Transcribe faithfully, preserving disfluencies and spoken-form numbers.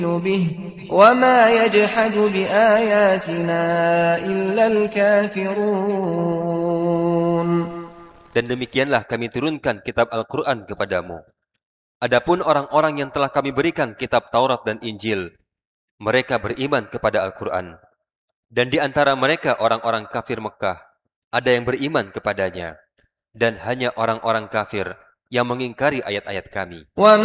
به وما يجحد بآياتنا إلا الكافرون. Dan demikianlah kami turunkan kitab Al-Quran kepadamu. Adapun orang-orang yang telah kami berikan kitab Taurat dan Injil, mereka beriman kepada Al-Quran. Dan di antara mereka orang-orang kafir Mekah, ada yang beriman kepadanya. Dan hanya orang-orang kafir yang mengingkari ayat-ayat kami.